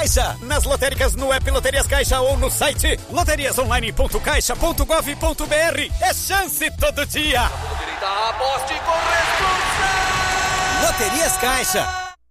Caixa. Nas lotéricas, no app Loterias Caixa ou no site loteriasonline.caixa.gov.br. É chance todo dia. Aposte com responsabilidade. Loterias Caixa.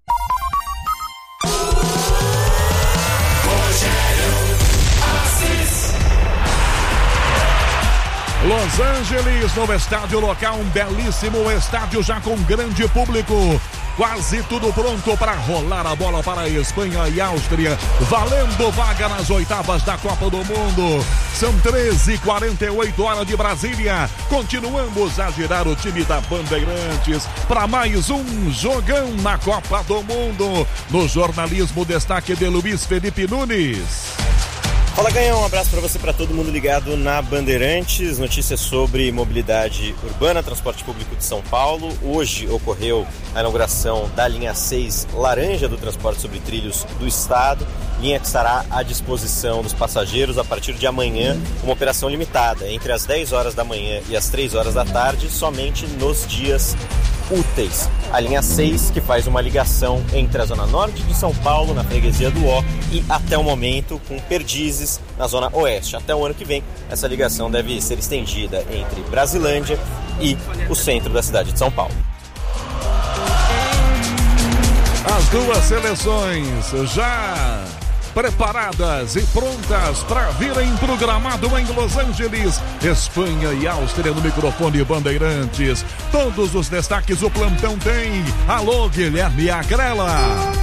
Los Angeles, no estádio local, um belíssimo estádio já com grande público. Quase tudo pronto para rolar a bola para a Espanha e Áustria, valendo vaga nas oitavas da Copa do Mundo. São 13h48 horas de Brasília. Continuamos a girar o time da Bandeirantes para mais um jogão na Copa do Mundo. No jornalismo, destaque de Luiz Felipe Nunes. Fala, Ganhão, um abraço para você, para todo mundo ligado na Bandeirantes. Notícias sobre mobilidade urbana, transporte público de São Paulo. Hoje ocorreu a inauguração da linha 6 laranja do transporte sobre trilhos do estado, linha que estará à disposição dos passageiros a partir de amanhã, uma operação limitada entre as 10 horas da manhã e as 3 horas da tarde, somente nos dias úteis. A linha 6, que faz uma ligação entre a zona norte de São Paulo, na freguesia do Ó, e até o momento com Perdizes, na zona oeste. Até o ano que vem, essa ligação deve ser estendida entre Brasilândia e o centro da cidade de São Paulo. As duas seleções já preparadas e prontas para virem pro gramado em Los Angeles. Espanha e Áustria no microfone Bandeirantes. Todos os destaques o plantão tem. Alô, Guilherme Agrela.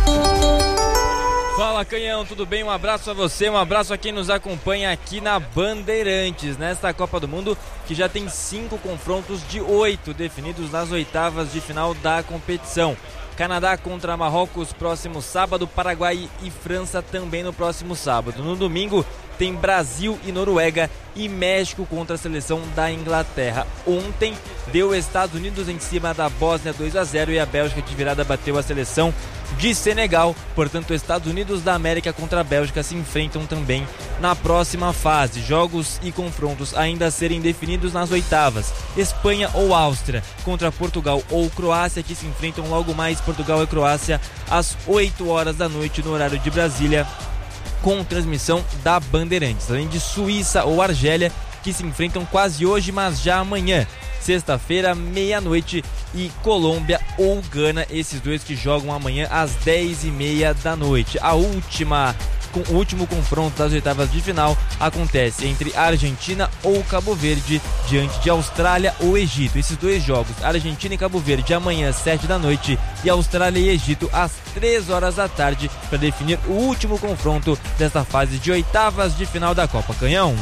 Fala, Canhão, tudo bem? Um abraço a você, um abraço a quem nos acompanha aqui na Bandeirantes, nesta Copa do Mundo, que já tem 5 confrontos de 8 definidos nas oitavas de final da competição. Canadá contra Marrocos próximo sábado, Paraguai e França também no próximo sábado. No domingo tem Brasil e Noruega e México contra a seleção da Inglaterra. Ontem deu Estados Unidos em cima da Bósnia 2-0 e a Bélgica de virada bateu a seleção de Senegal. Portanto, Estados Unidos da América contra a Bélgica se enfrentam também na próxima fase. Jogos e confrontos ainda a serem definidos nas oitavas. Espanha ou Áustria contra Portugal ou Croácia, que se enfrentam logo mais, Portugal e Croácia, às 8 horas da noite no horário de Brasília, com transmissão da Bandeirantes. Além de Suíça ou Argélia, que se enfrentam quase hoje, mas já amanhã, sexta-feira, meia-noite, e Colômbia ou Gana, esses dois que jogam amanhã às 10h30 da noite. O último confronto das oitavas de final acontece entre Argentina ou Cabo Verde diante de Austrália ou Egito. Esses dois jogos, Argentina e Cabo Verde, amanhã às 7 da noite, e Austrália e Egito às 3 horas da tarde, para definir o último confronto desta fase de oitavas de final da Copa. Canhão.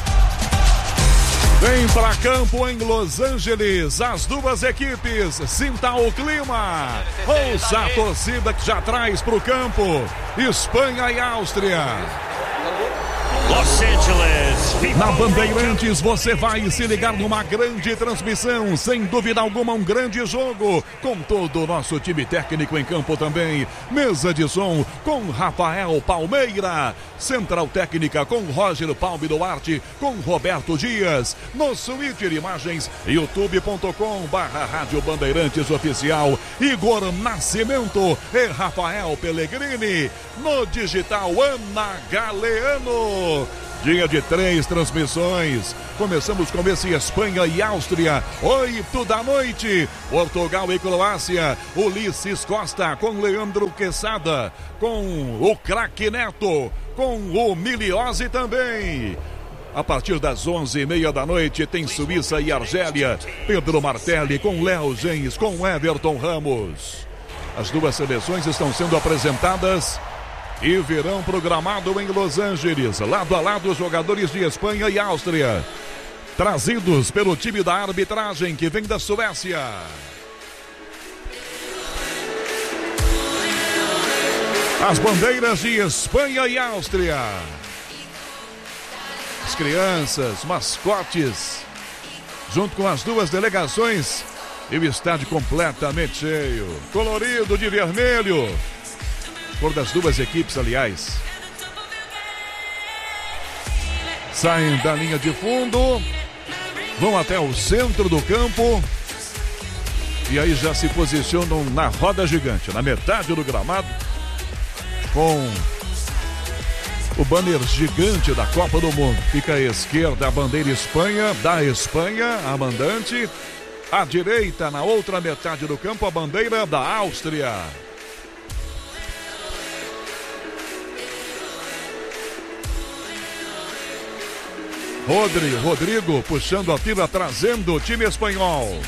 Vem pra campo em Los Angeles, as duas equipes, sinta o clima, ouça a torcida que já traz pro campo, Espanha e Áustria. Los Angeles. Na Bandeirantes você vai se ligar numa grande transmissão, sem dúvida alguma um grande jogo, com todo o nosso time técnico em campo também. Mesa de som com Rafael Palmeira, central técnica com Roger Palme Duarte, com Roberto Dias, no Twitter imagens, youtube.com/Rádio Bandeirantes Oficial, Igor Nascimento e Rafael Pellegrini, no digital Ana Galeano. Dia de 3 transmissões. Começamos com esse Espanha e Áustria, 8 da noite. Portugal e Croácia, Ulisses Costa com Leandro Quesada, com o craque Neto, com o Miliose também. A partir das 11h30 da noite tem Suíça e Argélia, Pedro Martelli com Léo Gens, com Everton Ramos. As duas seleções estão sendo apresentadas e virão programado em Los Angeles, lado a lado os jogadores de Espanha e Áustria, trazidos pelo time da arbitragem que vem da Suécia. As bandeiras de Espanha e Áustria, as crianças, mascotes, junto com as duas delegações, e o estádio completamente cheio, colorido de vermelho, cor das duas equipes, aliás. Saem da linha de fundo, vão até o centro do campo e aí já se posicionam na roda gigante, na metade do gramado, com O banner gigante da Copa do Mundo. Fica à esquerda a bandeira Espanha, da Espanha, a mandante. À direita, na outra metade do campo, a bandeira da Áustria. Rodrigo puxando a tira, trazendo o time espanhol.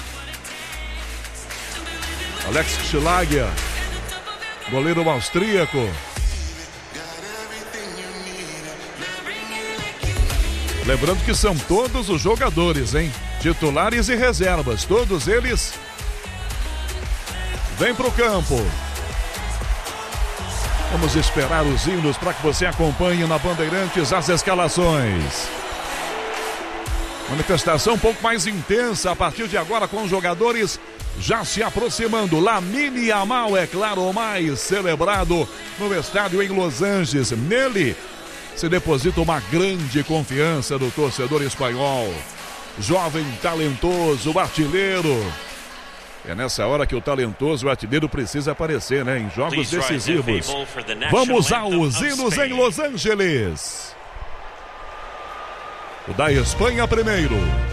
Alex Schlager, goleiro austríaco. Lembrando que são todos os jogadores, hein? Titulares e reservas, todos eles vêm pro campo. Vamos esperar os hinos para que você acompanhe na Bandeirantes as escalações. Manifestação um pouco mais intensa a partir de agora, com os jogadores já se aproximando. Lamine Yamal, é claro, o mais celebrado no estádio em Los Angeles. Nele se deposita uma grande confiança do torcedor espanhol. Jovem, talentoso, artilheiro. É nessa hora que o talentoso artilheiro precisa aparecer, né? Em jogos decisivos. Vamos aos hinos em Los Angeles. O da Espanha primeiro.